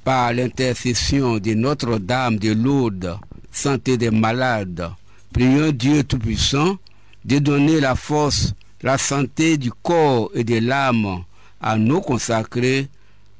par l'intercession de Notre-Dame de Lourdes, santé des malades, prions Dieu Tout-Puissant de donner la force, la santé du corps et de l'âme à nos consacrés